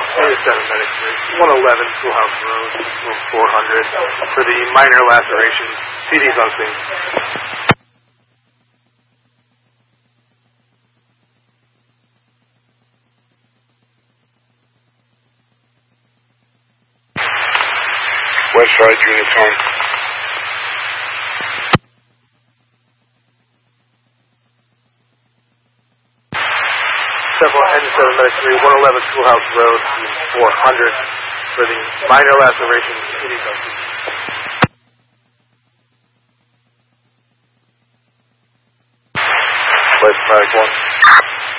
Medic 3, 111 Schoolhouse Road, room 400, for the minor lacerations. CD's on scene. West Side units home. Several N7 Medic 3, 111 Schoolhouse Road, room 400, for the minor lacerations. CD's on scene. West Side 1.